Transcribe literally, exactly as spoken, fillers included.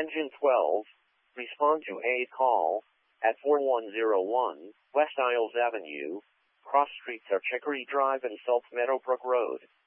Engine twelve, respond to a call at four one zero one West Isles Avenue, cross streets are Chicory Drive and South Meadowbrook Road.